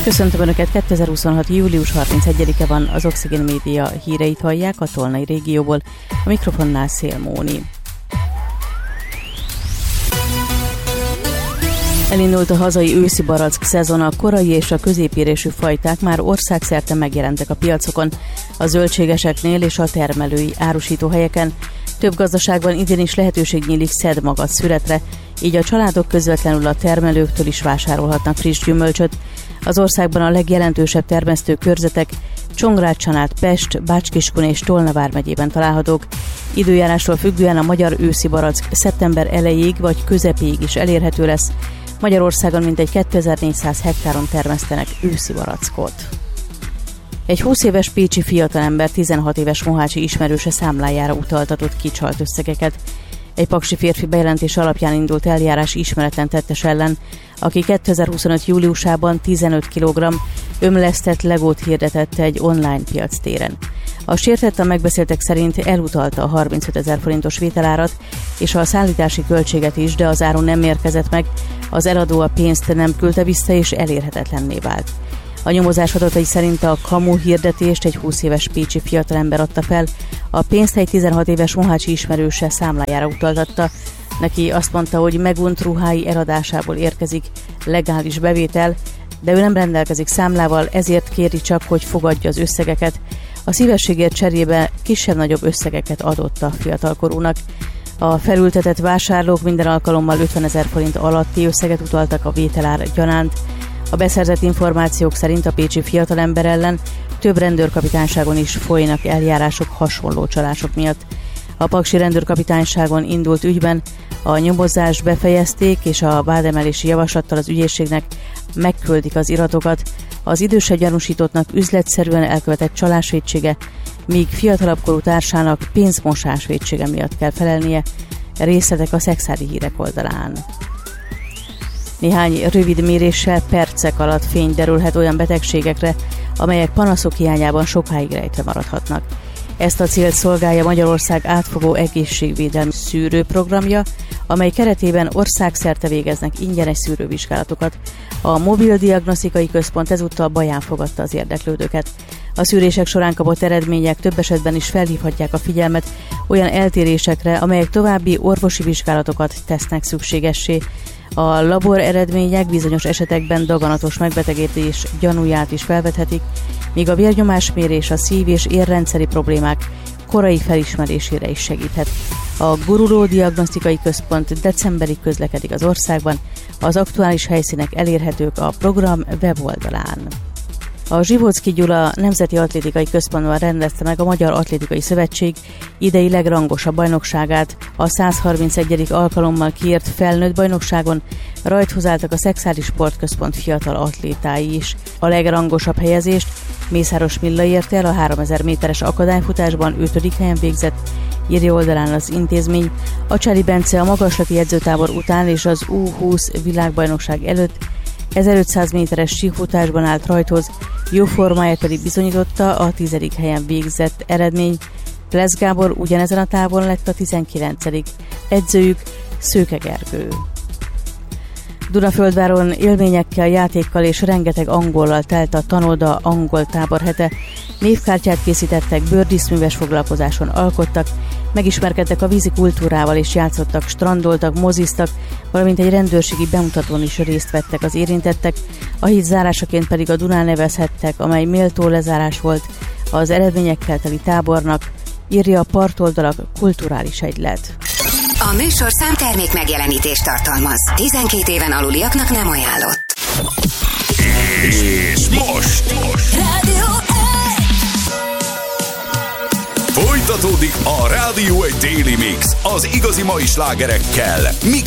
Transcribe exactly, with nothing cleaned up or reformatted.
Köszöntöm Önöket, kétezer-huszonhat. július harmincegyedike van, az Oxigén Média híreit hallják a Tolnai régióból, a mikrofonnál Szél Móni. Elindult a hazai őszi barack szezon, a korai és a középérésű fajták már országszerte megjelentek a piacokon, a zöldségeseknél és a termelői árusítóhelyeken. Több gazdaságban idén is lehetőség nyílik szedmagasz szüretre, így a családok közvetlenül a termelőktől is vásárolhatnak friss gyümölcsöt. Az országban a legjelentősebb termesztő körzetek Csongrád-Csanád, Pest, Bács-Kiskun és Tolna vármegyében találhatók. Időjárástól függően a magyar őszi barack szeptember elejéig vagy közepéig is elérhető lesz. Magyarországon mintegy kétezer-négyszáz hektáron termesztenek őszi barackot. Egy húsz éves pécsi fiatalember tizenhat éves mohácsi ismerőse számlájára utaltatott kicsalt összegeket. Egy paksi férfi bejelentés alapján indult eljárás ismeretlen tettes ellen, aki kétezer-huszonöt. júliusában tizenöt kilogramm ömlesztett legót hirdetett egy online piac téren. A sértett a megbeszéltek szerint elutalta a harmincötezer forintos vételárat és a szállítási költséget is, de az áron nem érkezett meg, az eladó a pénzt nem küldte vissza és elérhetetlenné vált. A nyomozás adatai szerint a kamu hirdetést egy húsz éves pécsi fiatalember adta fel, a pénzt egy tizenhat éves mohácsi ismerőse számlájára utaltatta. Neki azt mondta, hogy megunt ruhái eladásából érkezik legális bevétel, de ő nem rendelkezik számlával, ezért kéri csak, hogy fogadja az összegeket. A szívességért cserébe kisebb-nagyobb összegeket adott a fiatalkorúnak. A felültetett vásárlók minden alkalommal ötvenezer forint alatti összeget utaltak a vételár gyanánt. A beszerzett információk szerint a pécsi fiatalember ellen több rendőrkapitányságon is folynak eljárások hasonló csalások miatt. A paksi rendőrkapitányságon indult ügyben a nyomozást befejezték, és a vádemelési javaslattal az ügyészségnek megküldik az iratokat. Az idősebb gyanúsítottnak üzletszerűen elkövetett csalásvétsége, míg fiatalabb korú társának pénzmosás vétsége miatt kell felelnie. Részletek a Szexádi Hírek oldalán. Néhány rövid méréssel percek alatt fény derülhet olyan betegségekre, amelyek panaszok hiányában sokáig rejtve maradhatnak. Ezt a célt szolgálja Magyarország átfogó egészségvédelmi szűrőprogramja, amely keretében országszerte végeznek ingyenes szűrővizsgálatokat. A mobil diagnosztikai központ ezúttal Baján fogadta az érdeklődőket. A szűrések során kapott eredmények több esetben is felhívhatják a figyelmet olyan eltérésekre, amelyek további orvosi vizsgálatokat tesznek szükségessé. A labor eredmények bizonyos esetekben daganatos megbetegedés gyanúját is felvethetik, míg a vérnyomásmérés a szív- és érrendszeri problémák korai felismerésére is segíthet. A Guruló Diagnosztikai Központ decemberig közlekedik az országban, az aktuális helyszínek elérhetők a program weboldalán. A Zsivóczky Gyula Nemzeti Atlétikai Központban rendezte meg a Magyar Atlétikai Szövetség idei legrangosabb bajnokságát. A százharmincegyedik alkalommal kiírt felnőtt bajnokságon rajthoz álltak a Szexádi Sportközpont fiatal atlétái is. A legrangosabb helyezést Mészáros Milla érte el, a háromezer méteres akadályfutásban ötödik helyen végzett, írja oldalán az intézmény. A Csáli Bence a magaslati edzőtábor után és az U húsz világbajnokság előtt ezerötszáz méteres síkfutásban állt rajthoz, jó formáját pedig bizonyította a tizedik helyen végzett eredmény. Plesz Gábor ugyanezen a távon lett a tizenkilencedik Edzőjük Szőke Gergő. Dunaföldváron élményekkel, játékkal és rengeteg angollal telt a Tanolda angol tábor hete. Névkártyát készítettek, bőrdíszműves foglalkozáson alkottak, megismerkedtek a vízi kultúrával és játszottak, strandoltak, moziztak, valamint egy rendőrségi bemutatón is részt vettek az érintettek. A híd zárásaként pedig a Dunán nevezhettek, amely méltó lezárás volt az eredményekkel teli tábornak, írja a Partoldalak kulturális egylet. A műsorszám termék megjelenítést tartalmaz. tizenkét éven aluliaknak nem ajánlott. És most! Rádió Folytatódik a Rádió egy Daily Mix az igazi mai slágerekkel.